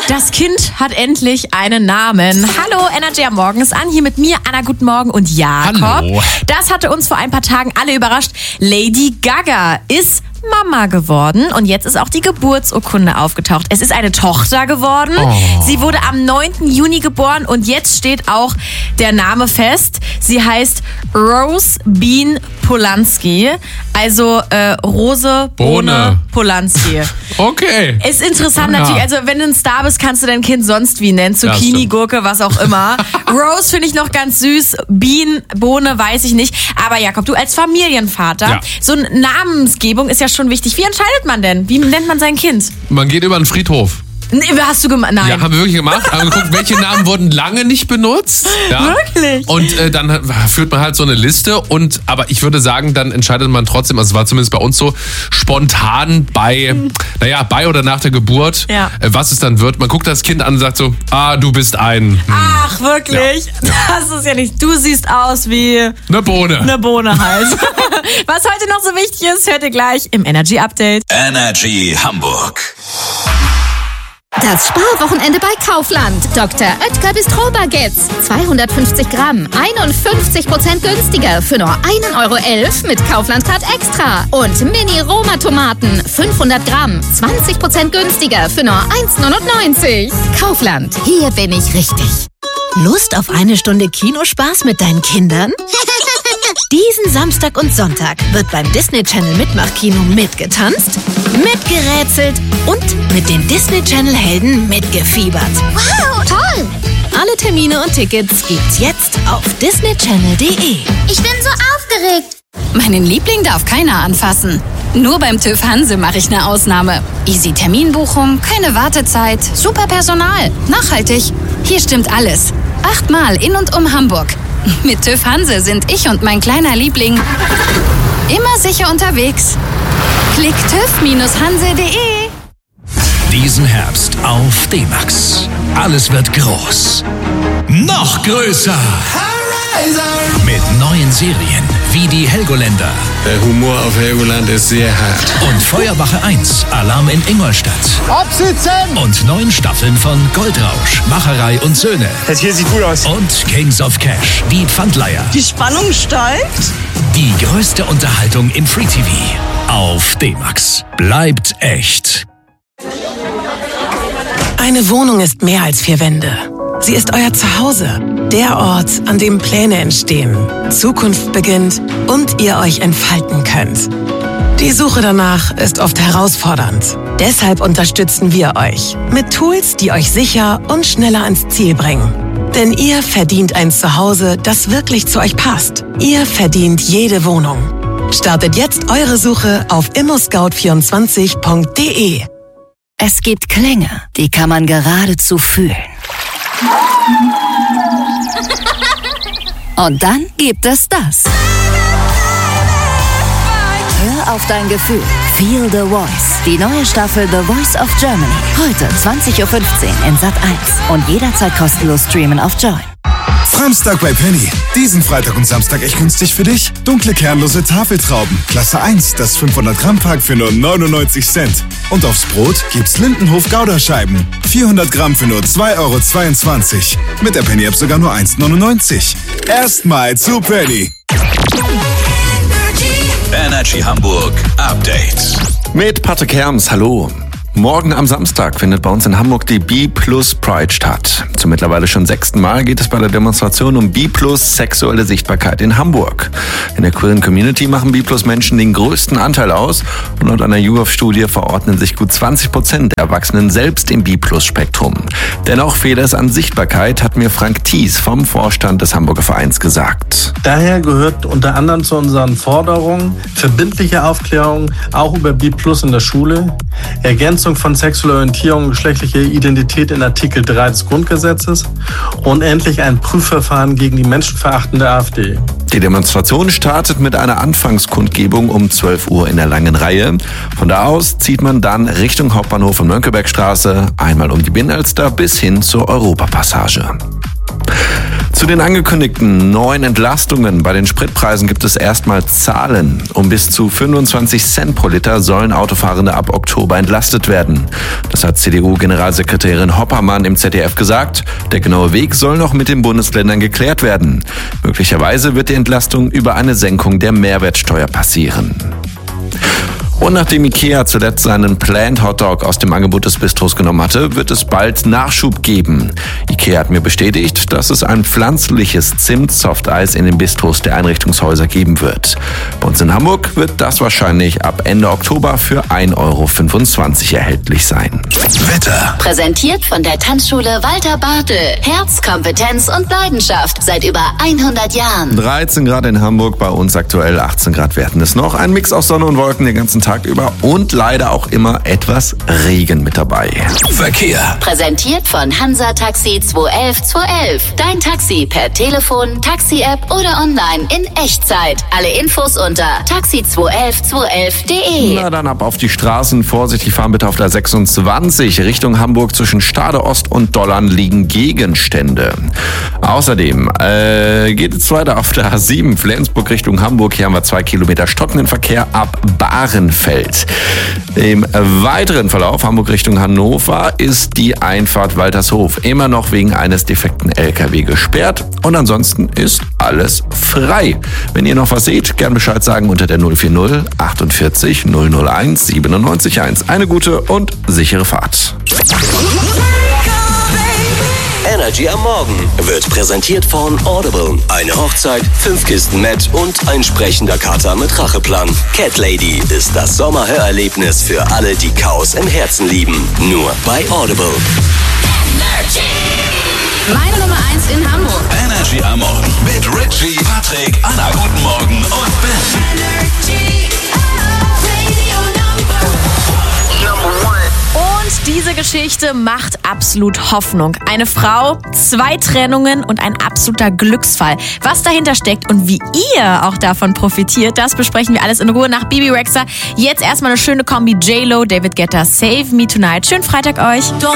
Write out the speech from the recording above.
Das Kind hat endlich einen Namen. Hallo, Energy am Morgen ist an. Hier mit mir, Anna, guten Morgen und Jakob. Hallo. Das hatte uns vor ein paar Tagen alle überrascht. Lady Gaga ist Mama geworden und jetzt ist auch die Geburtsurkunde aufgetaucht. Es ist eine Tochter geworden. Oh. Sie wurde am 9. Juni geboren und jetzt steht auch der Name fest. Sie heißt Rose Bean Polanski, also Rose Bohne Polanski. Okay. Ist interessant Ja. natürlich, also wenn du ein Star bist, kannst du dein Kind sonst wie nennen. Zucchini, stimmt. Gurke, was auch immer. Rose finde ich noch ganz süß, Bean, Bohne, weiß ich nicht. Aber Jakob, du als Familienvater, Ja. so eine Namensgebung ist ja schon wichtig. Wie entscheidet man denn? Wie nennt man sein Kind? Man geht über den Friedhof. Nee, hast du gemacht? Nein. Ja, haben wir wirklich gemacht. Aber geguckt, welche Namen wurden lange nicht benutzt. Ja. Wirklich? Und dann führt man halt so eine Liste. Aber ich würde sagen, dann entscheidet man trotzdem, also es war zumindest bei uns so, spontan bei oder nach der Geburt, Ja. was es dann wird. Man guckt das Kind an und sagt so, du bist ein... Ach, wirklich? Ja. Das ist ja nicht. Du siehst aus wie Eine Bohne. eine Bohne halt. Was heute noch so wichtig ist, hört ihr gleich im Energy Update. Energy Hamburg. Das Sparwochenende bei Kaufland. Dr. Oetker Bistro-Baguettes. 250 Gramm, 51% günstiger für nur 1,11 € mit Kaufland-Card Extra. Und Mini-Roma-Tomaten, 500 Gramm, 20% günstiger für nur 1,99 €. Kaufland, hier bin ich richtig. Lust auf eine Stunde Kinospaß mit deinen Kindern? Diesen Samstag und Sonntag wird beim Disney Channel Mitmachkino mitgetanzt, mitgerätselt und mit den Disney Channel Helden mitgefiebert. Wow, toll! Alle Termine und Tickets gibt's jetzt auf disneychannel.de. Ich bin so aufgeregt. Meinen Liebling darf keiner anfassen. Nur beim TÜV Hanse mache ich eine Ausnahme. Easy Terminbuchung, keine Wartezeit, super Personal, nachhaltig. Hier stimmt alles. 8-mal in und um Hamburg. Mit TÜV Hanse sind ich und mein kleiner Liebling immer sicher unterwegs. Klick TÜV-Hanse.de. Diesen Herbst auf D-Max. Alles wird groß. Noch größer. Mit neuen Serien wie die Helgoländer Der Humor auf Helgoland ist sehr hart. und Feuerwache 1, Alarm in Ingolstadt. Absitzen! Und 9 Staffeln von Goldrausch, Macherei und Söhne. Das hier sieht gut aus. Und Kings of Cash, die Pfandleiher. Die Spannung steigt. Die größte Unterhaltung im Free TV. Auf D-Max. Bleibt echt. Eine Wohnung ist mehr als 4 Wände. Sie ist euer Zuhause. Der Ort, an dem Pläne entstehen, Zukunft beginnt und ihr euch entfalten könnt. Die Suche danach ist oft herausfordernd. Deshalb unterstützen wir euch mit Tools, die euch sicher und schneller ans Ziel bringen. Denn ihr verdient ein Zuhause, das wirklich zu euch passt. Ihr verdient jede Wohnung. Startet jetzt eure Suche auf immoscout24.de. Es gibt Klänge, die kann man geradezu fühlen. Und dann gibt es das. Hör auf dein Gefühl. Feel the Voice. Die neue Staffel The Voice of Germany. Heute 20:15 Uhr in Sat.1 und jederzeit kostenlos streamen auf Join. Samstag bei Penny. Diesen Freitag und Samstag echt günstig für dich. Dunkle, kernlose Tafeltrauben. Klasse 1, das 500-Gramm-Pack für nur 99 Cent. Und aufs Brot gibt's Lindenhof-Gouda-Scheiben. 400 Gramm für nur 2,22 €. Mit der Penny-App sogar nur 1,99 €. Erstmal zu Penny. Energy Hamburg Update. Mit Patrick Herms, hallo. Morgen am Samstag findet bei uns in Hamburg die B+ Pride statt. Zum mittlerweile schon 6. Mal geht es bei der Demonstration um B+ sexuelle Sichtbarkeit in Hamburg. In der queeren Community machen B+ Menschen den größten Anteil aus und laut einer YouGov-Studie verordnen sich gut 20% der Erwachsenen selbst im B+ Spektrum. Dennoch fehle es an Sichtbarkeit, hat mir Frank Thies vom Vorstand des Hamburger Vereins gesagt. Daher gehört unter anderem zu unseren Forderungen verbindliche Aufklärung auch über B+ in der Schule, Ergänzung von sexueller Orientierung und geschlechtlicher Identität in Artikel 3 des Grundgesetzes und endlich ein Prüfverfahren gegen die menschenverachtende AfD. Die Demonstration startet mit einer Anfangskundgebung um 12 Uhr in der langen Reihe. Von da aus zieht man dann Richtung Hauptbahnhof und Mönckebergstraße, einmal um die Binnenalster bis hin zur Europapassage. Zu den angekündigten neuen Entlastungen bei den Spritpreisen gibt es erstmal Zahlen. Um bis zu 25 Cent pro Liter sollen Autofahrende ab Oktober entlastet werden. Das hat CDU-Generalsekretärin Hoppermann im ZDF gesagt. Der genaue Weg soll noch mit den Bundesländern geklärt werden. Möglicherweise wird die Entlastung über eine Senkung der Mehrwertsteuer passieren. Und nachdem Ikea zuletzt seinen Plant Hotdog aus dem Angebot des Bistros genommen hatte, wird es bald Nachschub geben. Ikea hat mir bestätigt, dass es ein pflanzliches Zimt-Softeis in den Bistros der Einrichtungshäuser geben wird. Bei uns in Hamburg wird das wahrscheinlich ab Ende Oktober für 1,25 € erhältlich sein. Wetter. Präsentiert von der Tanzschule Walter Bartel. Herz, Kompetenz und Leidenschaft seit über 100 Jahren. 13 Grad in Hamburg, bei uns aktuell 18 Grad werden es noch. Ein Mix aus Sonne und Wolken den ganzen Tag über und leider auch immer etwas Regen mit dabei. Verkehr. Präsentiert von Hansa Taxi 211 211. Dein Taxi per Telefon, Taxi-App oder online in Echtzeit. Alle Infos unter taxi211211.de. Na dann ab auf die Straßen. Vorsichtig fahren bitte auf der 26 Richtung Hamburg. Zwischen Stade Ost und Dollern liegen Gegenstände. Außerdem geht es weiter auf der A7 Flensburg Richtung Hamburg. Hier haben wir 2 Kilometer stockenden Verkehr ab Bahrenfeld. Im weiteren Verlauf Hamburg Richtung Hannover ist die Einfahrt Waltershof immer noch wegen eines defekten LKW gesperrt und ansonsten ist alles frei. Wenn ihr noch was seht, gern Bescheid sagen unter der 040 48 001 97 1. Eine gute und sichere Fahrt. Energy am Morgen wird präsentiert von Audible. Eine Hochzeit, 5 Kisten Met und ein sprechender Kater mit Racheplan. Cat Lady ist das Sommerhörerlebnis für alle, die Chaos im Herzen lieben. Nur bei Audible. Meine Nummer 1 in Hamburg. Energy am Morgen mit Richie, Patrick, Anna, guten Morgen und Ben. Und diese Geschichte macht absolut Hoffnung. Eine Frau, 2 Trennungen und ein absoluter Glücksfall. Was dahinter steckt und wie ihr auch davon profitiert, das besprechen wir alles in Ruhe nach Bibi Rexha. Jetzt erstmal eine schöne Kombi J-Lo, David Guetta, Save Me Tonight. Schönen Freitag euch.